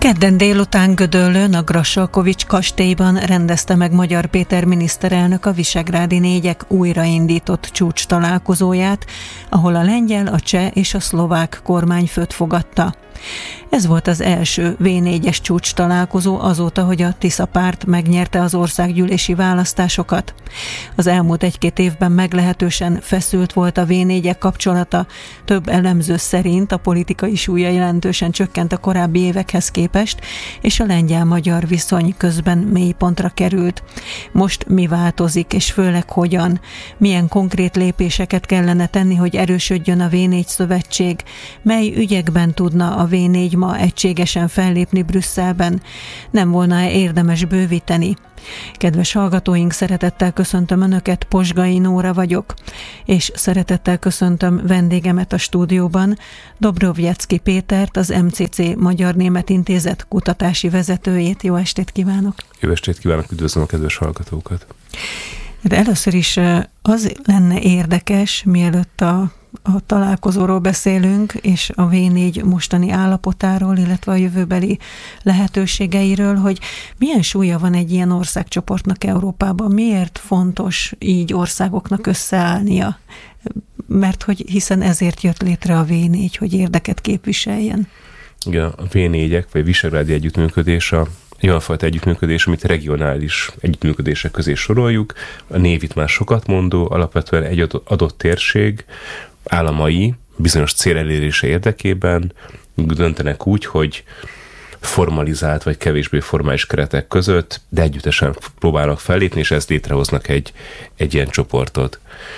Kedden délután Gödöllőn a Grassalkovich kastélyban rendezte meg Magyar Péter miniszterelnök a Visegrádi négyek újraindított csúcs találkozóját, ahol a lengyel, a cseh és a szlovák kormányfőt fogadta. Ez volt az első V4-es csúcs találkozó azóta, hogy a Tisza párt megnyerte az országgyűlési választásokat. Az elmúlt egy-két évben meglehetősen feszült volt a V4-ek kapcsolata, több elemző szerint a politikai súlya jelentősen csökkent a korábbi évekhez képest, és a lengyel-magyar viszony közben mélypontra került. Most mi változik, és főleg hogyan? Milyen konkrét lépéseket kellene tenni, hogy erősödjön a V4 szövetség? Mely ügyekben tudna a V4 ma egységesen fellépni Brüsszelben? Nem volna érdemes bővíteni? Kedves hallgatóink, szeretettel köszöntöm Önöket, Posgai Nóra vagyok, és szeretettel köszöntöm vendégemet a stúdióban, Dobrovjecki Pétert, az MCC Magyar-Német Intézet kutatási vezetőjét. Jó estét kívánok! Jó estét kívánok, üdvözlöm a kedves hallgatókat! De először is az lenne érdekes, mielőtt a találkozóról beszélünk, és a V4 mostani állapotáról, illetve a jövőbeli lehetőségeiről, hogy milyen súlya van egy ilyen országcsoportnak Európában, miért fontos így országoknak összeállnia, mert hogy hiszen ezért jött létre a V4, hogy érdeket képviseljen. Igen, a V4-ek, vagy Visegrádi együttműködés egy olyan fajta együttműködés, amit regionális együttműködések közé soroljuk. A név itt már sokat mondó, alapvetően egy adott térség államai bizonyos cél elérése érdekében döntenek úgy, hogy formalizált vagy kevésbé formális keretek között, de együttesen próbálnak fellépni, és ezt létrehoznak egy ilyen csoportot.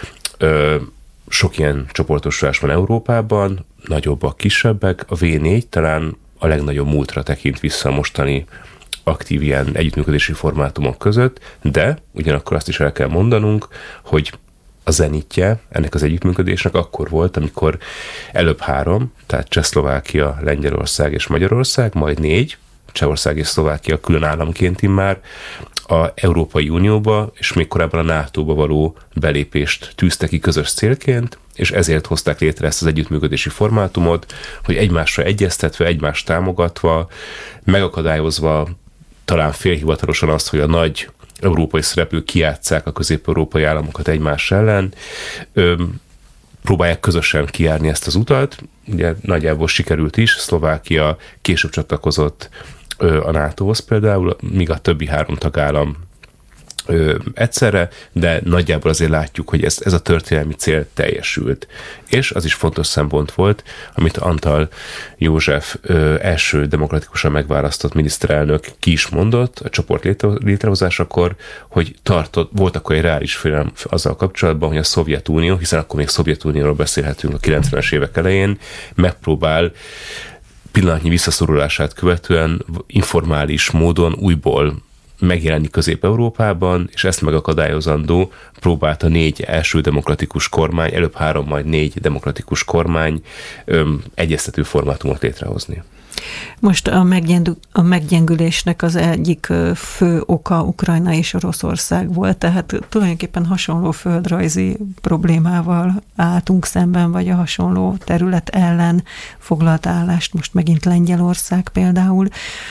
Sok ilyen csoportosulás van Európában, nagyobbak, kisebbek. A V4 talán a legnagyobb múltra tekint vissza a mostani aktív ilyen együttműködési formátumok között, de ugyanakkor azt is el kell mondanunk, hogy a zenitje ennek az együttműködésnek akkor volt, amikor előbb 3, tehát Csehszlovákia, Lengyelország és Magyarország, majd 4, Csehország és Szlovákia külön államként immár a Európai Unióba, és még korábban a NATO-ba való belépést tűzte ki közös célként, és ezért hozták létre ezt az együttműködési formátumot, hogy egymásra egyeztetve, egymást támogatva, megakadályozva talán félhivatalosan azt, hogy a nagy európai szereplők kijátsszák a közép-európai államokat egymás ellen, próbálják közösen kijárni ezt az utat. Ugye nagyjából sikerült is, Szlovákia később csatlakozott a NATO-hoz például, míg a többi 3 tagállam egyszerre, de nagyjából azért látjuk, hogy ez a történelmi cél teljesült. És az is fontos szempont volt, amit Antall József első demokratikusan megválasztott miniszterelnök ki is mondott a csoport létrehozásakor, hogy volt akkor egy reális félelem azzal kapcsolatban, hogy a Szovjetunió, hiszen akkor még Szovjetunióról beszélhetünk a 90-es évek elején, megpróbál pillanatnyi visszaszorulását követően informális módon újból megjelenni Közép-Európában, és ezt megakadályozandó próbált a 4 első demokratikus kormány, előbb 3, majd 4 demokratikus kormány egyeztető formátumot létrehozni. Most a meggyengülésnek az egyik fő oka Ukrajna és Oroszország volt, tehát tulajdonképpen hasonló földrajzi problémával álltunk szemben, vagy a hasonló terület ellen foglalt állást, most megint Lengyelország például,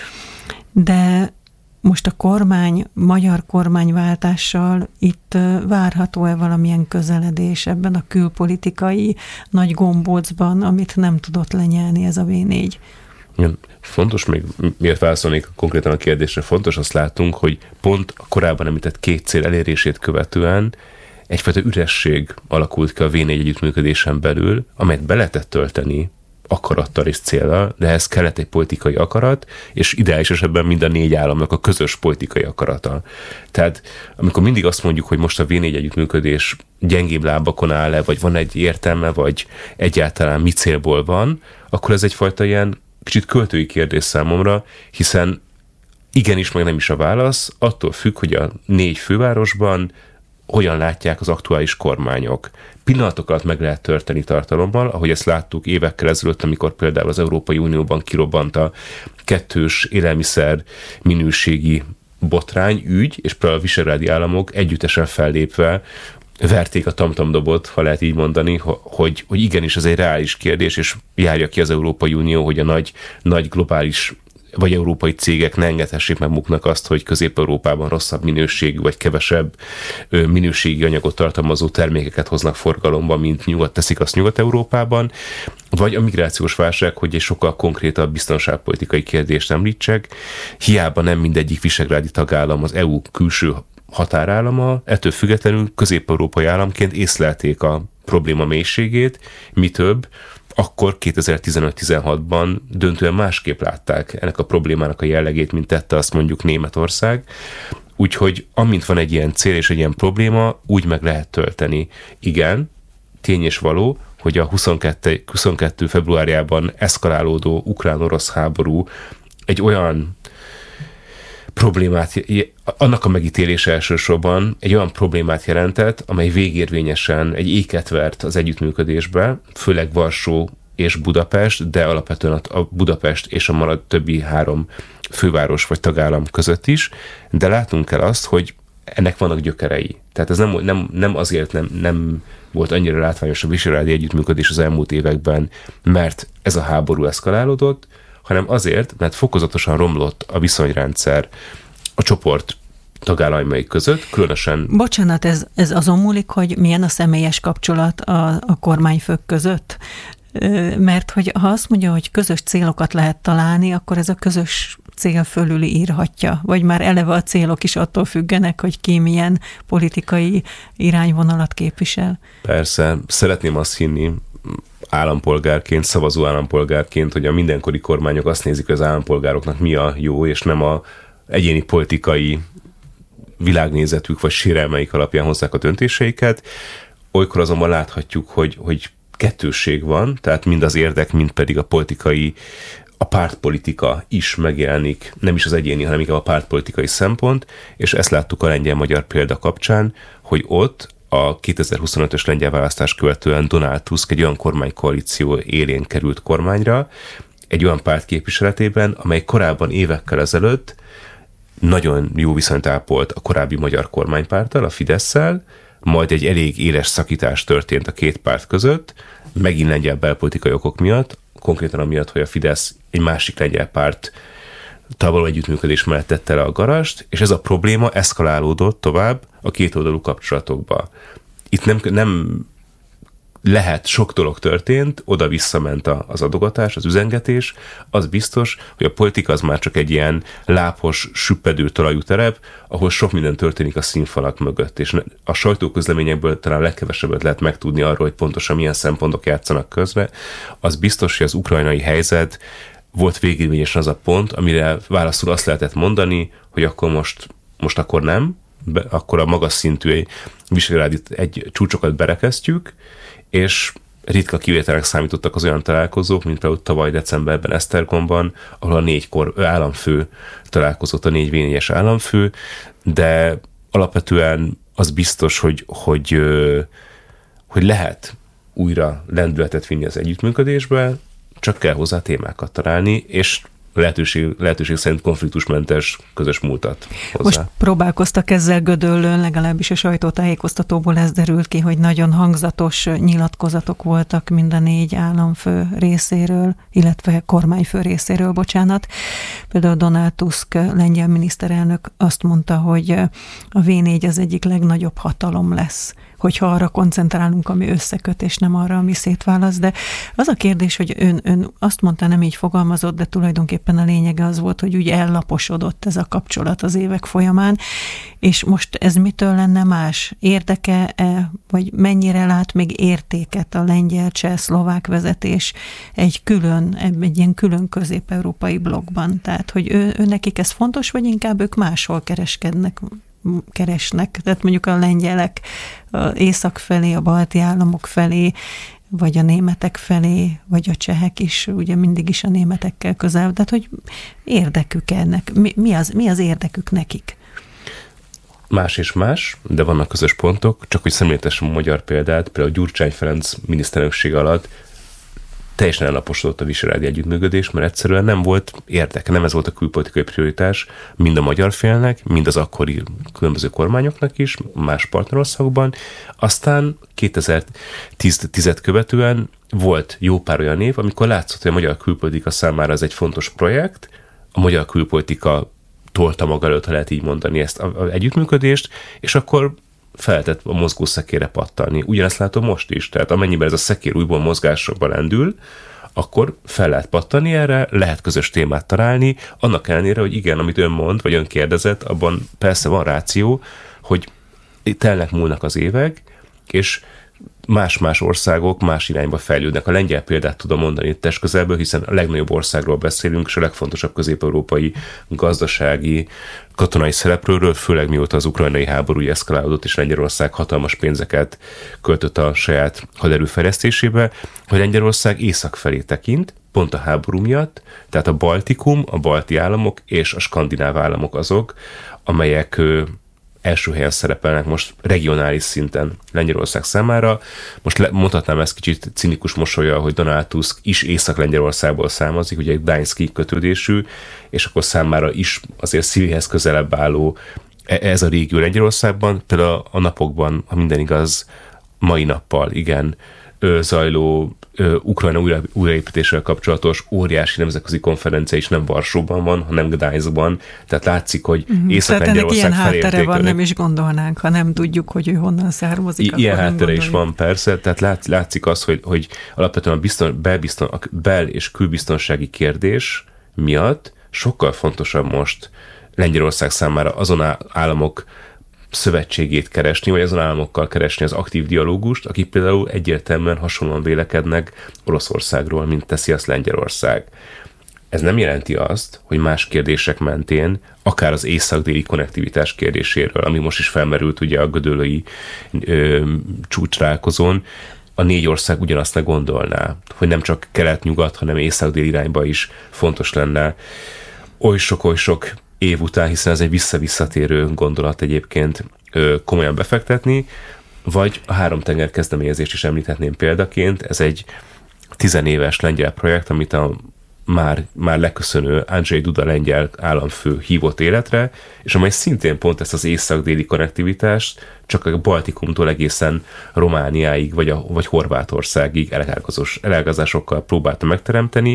de most a magyar kormányváltással itt várható-e valamilyen közeledés ebben a külpolitikai nagy gombócban, amit nem tudott lenyelni ez a V4? Fontos, még miért válaszolnék konkrétan a kérdésre, fontos azt látunk, hogy pont a korábban említett 2 cél elérését követően egyfajta üresség alakult ki a V4 együttműködésen belül, amelyet be lehetett tölteni akarattal és céllal, de ehhez kellett egy politikai akarat, és ideális esetben mind a 4 államnak a közös politikai akarata. Tehát amikor mindig azt mondjuk, hogy most a V4 együttműködés gyengébb lábakon áll-e, vagy van egy értelme, vagy egyáltalán mi célból van, akkor ez egyfajta ilyen kicsit költői kérdés számomra, hiszen igenis, meg nem is a válasz, attól függ, hogy a 4 fővárosban hogyan látják az aktuális kormányok. Pillanatokat meg lehet törteni tartalommal, ahogy ezt láttuk évekkel ezelőtt, amikor például az Európai Unióban kirobbant a 2-s élelmiszer minőségi botrány ügy, és például a visegrádi államok együttesen fellépve verték a tamtamdobot, ha lehet így mondani, hogy igenis ez egy reális kérdés, és járja ki az Európai Unió, hogy a nagy globális vagy európai cégek ne engedhessék meg maguknak azt, hogy Közép-Európában rosszabb minőségű, vagy kevesebb minőségi anyagot tartalmazó termékeket hoznak forgalomba, mint teszik azt Nyugat-Európában, vagy a migrációs válság, hogy egy sokkal konkrétabb biztonságpolitikai kérdést említsek. Hiába nem mindegyik visegrádi tagállam az EU külső határállama, ettől függetlenül közép-európai államként észlelték a probléma mélységét, mi több, akkor 2015-16-ban döntően másképp látták ennek a problémának a jellegét, mint tette azt mondjuk Németország. Úgyhogy amint van egy ilyen cél és egy ilyen probléma, úgy meg lehet tölteni. Igen, tény és való, hogy a 22 februárjában eszkalálódó ukrán-orosz háború egy olyan problémát, annak a megítélése elsősorban egy olyan problémát jelentett, amely végérvényesen egy éket vert az együttműködésbe, főleg Varsó és Budapest, de alapvetően a Budapest és a többi 3 főváros vagy tagállam között is, de látunk kell azt, hogy ennek vannak gyökerei. Tehát ez nem azért nem volt annyira látványos a visegrádi együttműködés az elmúlt években, mert ez a háború eszkalálódott, hanem azért, mert fokozatosan romlott a viszonyrendszer a csoport tagállamai között, különösen... Bocsánat, ez azon múlik, hogy milyen a személyes kapcsolat a kormányfők között? Mert hogy ha azt mondja, hogy közös célokat lehet találni, akkor ez a közös cél fölüli írhatja, vagy már eleve a célok is attól függenek, hogy ki milyen politikai irányvonalat képvisel. Persze, szeretném azt hinni, állampolgárként, szavazó állampolgárként, hogy a mindenkori kormányok azt nézik, hogy az állampolgároknak mi a jó, és nem a egyéni politikai világnézetük vagy sérelmeik alapján hozzák a döntéseiket. Olykor azonban láthatjuk, hogy kettősség van, tehát mind az érdek, mind pedig a pártpolitika is megjelenik, nem is az egyéni, hanem inkább a pártpolitikai szempont, és ezt láttuk a lengyel-magyar példa kapcsán, hogy ott a 2025-ös lengyel választás követően Donald Tusk egy olyan kormánykoalíció élén került kormányra, egy olyan párt képviseletében, amely korábban évekkel ezelőtt nagyon jó viszonyt ápolt a korábbi magyar kormánypárttal, a Fidesszel, majd egy elég éles szakítás történt a két párt között, megint lengyel belpolitikai okok miatt, konkrétan amiatt, hogy a Fidesz egy másik lengyel párt való együttműködés mellett tette le a garast, és ez a probléma eszkalálódott tovább a kétoldalú kapcsolatokba. Itt nem lehet, sok dolog történt, oda-visszament az adogatás, az üzengetés, az biztos, hogy a politika az már csak egy ilyen lápos, süppedő talajú terep, ahol sok minden történik a színfalak mögött, és a sajtóközleményekből talán legkevesebbet lehet megtudni arról, hogy pontosan milyen szempontok játszanak közre. Az biztos, hogy az ukrajnai helyzet volt végérvényesen az a pont, amire válaszul azt lehetett mondani, hogy akkor most akkor nem, akkor a magas szintű visegrádi egy csúcsokat berekeztjük, és ritka kivételnek számítottak az olyan találkozók, mint például tavaly decemberben Esztergomban, ahol a 4 államfő találkozott, a 4 V4-es államfő, de alapvetően az biztos, hogy lehet újra lendületet vinni az együttműködésbe, csak kell hozzá témákat találni, és lehetőség szerint konfliktusmentes közös múltat hozzá. Most próbálkoztak ezzel Gödöllőn, legalábbis a sajtótájékoztatóból ez derült ki, hogy nagyon hangzatos nyilatkozatok voltak mind a 4 államfő részéről, illetve kormányfő részéről, bocsánat. Például Donald Tusk, lengyel miniszterelnök azt mondta, hogy a V4 az egyik legnagyobb hatalom lesz, hogyha arra koncentrálunk, ami összeköt, és nem arra, ami szétválaszt. De az a kérdés, hogy ön azt mondta, nem így fogalmazott, de tulajdonképpen a lényege az volt, hogy úgy ellaposodott ez a kapcsolat az évek folyamán, és most ez mitől lenne más? Érdeke-e, vagy mennyire lát még értéket a lengyel, cseh, szlovák vezetés egy ilyen külön közép-európai blokkban? Tehát, hogy ő nekik ez fontos, vagy inkább ők máshol keresnek, tehát mondjuk a lengyelek észak felé, a balti államok felé, vagy a németek felé, vagy a csehek is, ugye mindig is a németekkel közel, tehát hogy érdekük ennek, mi az érdekük nekik? Más és más, de vannak közös pontok, csak hogy szemléltessem a magyar példát, például Gyurcsány Ferenc miniszterelnökség alatt teljesen ellaposodott a visegrádi együttműködés, mert egyszerűen nem volt érdeke, nem ez volt a külpolitikai prioritás mind a magyar félnek, mind az akkori különböző kormányoknak is, más partnerországokban. Aztán 2010-et követően volt jó pár olyan év, amikor látszott, hogy a magyar külpolitika számára ez egy fontos projekt, a magyar külpolitika tolta maga előtt, ha lehet így mondani, ezt az együttműködést, és akkor feltett a mozgó szekérre pattanni. Ugyanezt látom most is, tehát amennyiben ez a szekér újból mozgásba lendül, akkor fel lehet pattani erre, lehet közös témát találni, annak ellenére, hogy igen, amit ön mond, vagy ön kérdezett, abban persze van ráció, hogy telnek múlnak az évek, és más-más országok más irányba fejlődnek. A lengyel példát tudom mondani itt testközelből, hiszen a legnagyobb országról beszélünk, és a legfontosabb közép-európai gazdasági, katonai szereplőről, főleg mióta az ukrajnai háború eszkalálódott, és Lengyelország hatalmas pénzeket költött a saját haderő fejlesztésébe, hogy Lengyelország észak felé tekint, pont a háború miatt, tehát a Baltikum, a balti államok és a skandináv államok azok, amelyek első helyen szerepelnek most regionális szinten Lengyelország számára. Most mondhatnám ezt kicsit cinikus mosollyal, hogy Donald Tusk is Észak-Lengyelországból származik, ugye egy Gdański kötődésű, és akkor számára is azért szívéhez közelebb álló ez a régió Lengyelországban. Például a napokban, ha minden igaz, mai nappal, igen, zajló Ukrajna újraépítéssel kapcsolatos óriási nemzetközi konferencia is nem Varsóban van, hanem Gdańskban. Tehát látszik, hogy Észak-Lengyelország felértékelődik. Ilyen háttere van, nem is gondolnánk, ha nem tudjuk, hogy ő honnan származik. Ilyen háttere is van, persze. Tehát látszik az, hogy alapvetően a bel- és külbiztonsági kérdés miatt sokkal fontosabb most Lengyelország számára azon államok szövetségét keresni, vagy azon államokkal keresni az aktív dialógust, akik például egyértelműen hasonlóan vélekednek Oroszországról, mint teszi azt Lengyelország. Ez nem jelenti azt, hogy más kérdések mentén, akár az észak-déli konnektivitás kérdéséről, ami most is felmerült ugye a gödöllői csúcstalálkozón, a 4 ország ugyanazt ne gondolná, hogy nem csak kelet-nyugat, hanem észak-dél irányba is fontos lenne oly sok év után, hiszen ez egy visszatérő gondolat egyébként komolyan befektetni, vagy a 3 tenger kezdeményezést is említhetném példaként. Ez egy 10 éves lengyel projekt, amit a már leköszönő Andrzej Duda lengyel államfő hívott életre, és amely szintén pont ezt az észak-déli konnektivitást csak a Baltikumtól egészen Romániáig, vagy Horvátországig elágazásokkal próbálta megteremteni,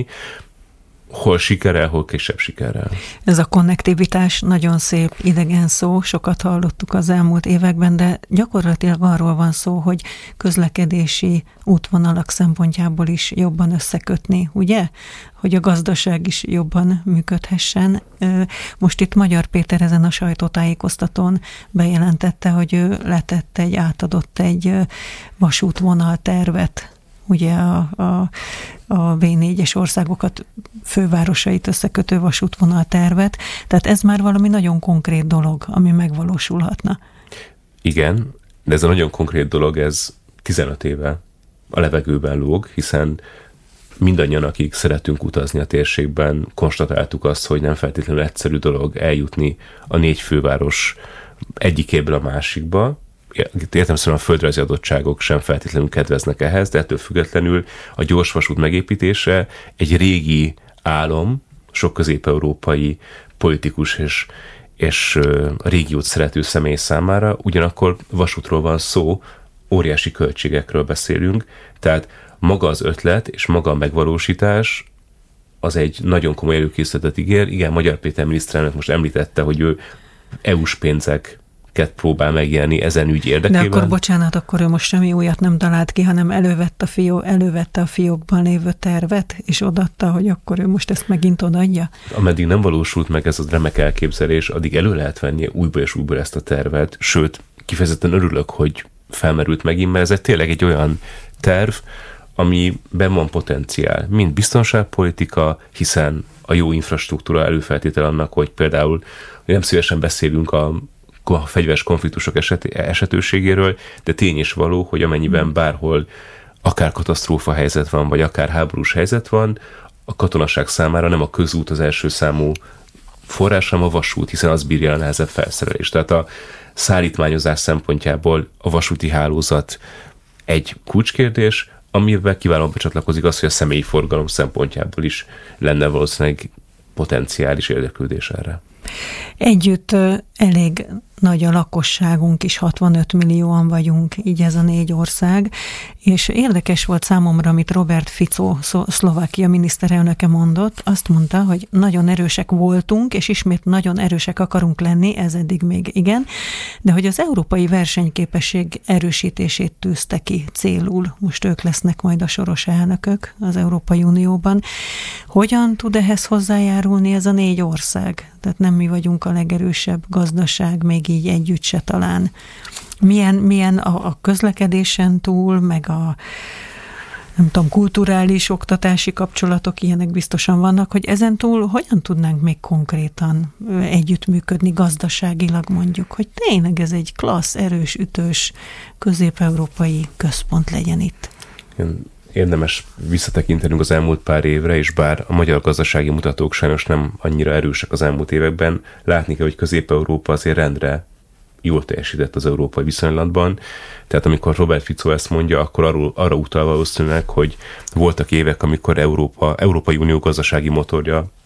hol sikerrel, hol kisebb sikerrel. Ez a konnektivitás nagyon szép idegen szó, sokat hallottuk az elmúlt években, de gyakorlatilag arról van szó, hogy közlekedési útvonalak szempontjából is jobban összekötni, ugye? Hogy a gazdaság is jobban működhessen. Most itt Magyar Péter ezen a sajtótájékoztatón bejelentette, hogy ő átadott egy vasútvonal tervet, ugye a V4-es országokat, fővárosait összekötő vasútvonal tervet. Tehát ez már valami nagyon konkrét dolog, ami megvalósulhatna. Igen, de ez a nagyon konkrét dolog, ez 15 éve a levegőben lóg, hiszen mindannyian, akik szeretünk utazni a térségben, konstatáltuk azt, hogy nem feltétlenül egyszerű dolog eljutni a 4 főváros egyikéből a másikba. Értelemszerűen a földrajzi adottságok sem feltétlenül kedveznek ehhez, de ettől függetlenül a gyorsvasút megépítése egy régi álom, sok közép-európai politikus és a régiót szerető személy számára, ugyanakkor vasútról van szó, óriási költségekről beszélünk, tehát maga az ötlet és maga a megvalósítás az egy nagyon komoly előkészületet ígér. Igen, Magyar Péter miniszterelnök most említette, hogy ő EU-s pénzeket próbál megélni ezen ügy érdekében. De akkor bocsánat, akkor ő most semmi újat nem talált ki, hanem elővette a fiókban lévő tervet, és odaadta, hogy akkor ő most ezt megint odaadja? Ameddig nem valósult meg ez a remek elképzelés, addig elő lehet venni újból és újból ezt a tervet, sőt, kifejezetten örülök, hogy felmerült megint, mert ez tényleg egy olyan terv, amiben van potenciál, mint biztonságpolitika, hiszen a jó infrastruktúra előfeltétel annak, hogy például nem szívesen beszélünk a fegyveres konfliktusok esetőségéről, de tény is való, hogy amennyiben bárhol akár katasztrófa helyzet van, vagy akár háborús helyzet van, a katonaság számára nem a közút az első számú forrás, hanem a vasút, hiszen az bírja a nehezebb felszerelést. Tehát a szállítmányozás szempontjából a vasúti hálózat egy kulcskérdés, amivel kiválóan becsatlakozik az, hogy a személyi forgalom szempontjából is lenne valószínűleg potenciális érdeklődés erre. Együtt elég nagy a lakosságunk is, 65 millióan vagyunk, így ez a 4 ország, és érdekes volt számomra, amit Robert Fico, Szlovákia miniszterelnöke mondott. Azt mondta, hogy nagyon erősek voltunk, és ismét nagyon erősek akarunk lenni, ez eddig még igen, de hogy az európai versenyképesség erősítését tűzte ki célul. Most ők lesznek majd a soros elnökök az Európai Unióban. Hogyan tud ehhez hozzájárulni ez a 4 ország? Tehát nem mi vagyunk a legerősebb gazdaság, még így együtt se talán. Milyen a közlekedésen túl, meg a nem tudom, kulturális, oktatási kapcsolatok, ilyenek biztosan vannak, hogy ezen túl hogyan tudnánk még konkrétan együttműködni gazdaságilag mondjuk, hogy tényleg ez egy klassz, erős, ütős közép-európai központ legyen itt. Érdemes visszatekintenünk az elmúlt pár évre, és bár a magyar gazdasági mutatók sajnos nem annyira erősek az elmúlt években, látni kell, hogy Közép-Európa azért rendre jól teljesített az európai viszonylatban. Tehát amikor Robert Fico ezt mondja, akkor arra utal valószínűleg, hogy voltak évek, amikor Európai Unió gazdasági motorja